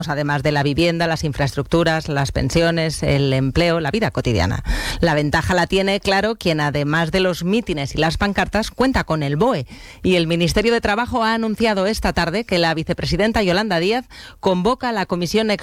además de la vivienda, las infraestructuras, las pensiones, el empleo, la vida cotidiana. La ventaja la tiene, claro, quien además de los mítines y las pancartas cuenta con el BOE. Y el Ministerio de Trabajo ha anunciado esta tarde que la vicepresidenta Yolanda Díaz convoca a la comisión